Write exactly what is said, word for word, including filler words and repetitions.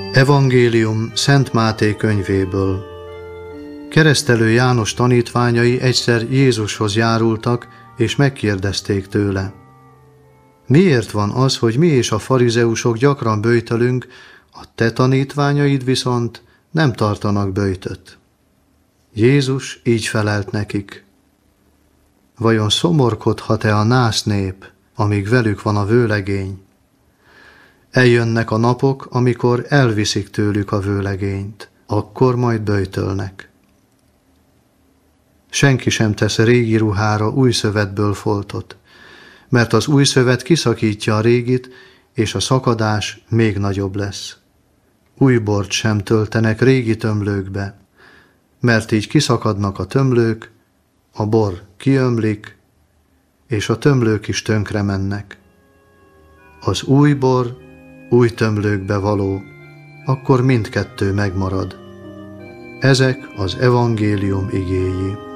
Evangélium Szent Máté könyvéből. Keresztelő János tanítványai egyszer Jézushoz járultak, és megkérdezték tőle: miért van az, hogy mi és a farizeusok gyakran böjtölünk, a te tanítványaid viszont nem tartanak böjtöt? Jézus így felelt nekik: vajon szomorkodhat-e a nász nép, amíg velük van a vőlegény? Eljönnek a napok, amikor elviszik tőlük a vőlegényt, akkor majd böjtölnek. Senki sem tesz régi ruhára új szövetből foltot, mert az új szövet kiszakítja a régit, és a szakadás még nagyobb lesz. Új bort sem töltenek régi tömlőkbe, mert így kiszakadnak a tömlők, a bor kiömlik, és a tömlők is tönkre mennek. Az új bor új tömlőkbe való, akkor mindkettő megmarad. Ezek az evangélium igéi.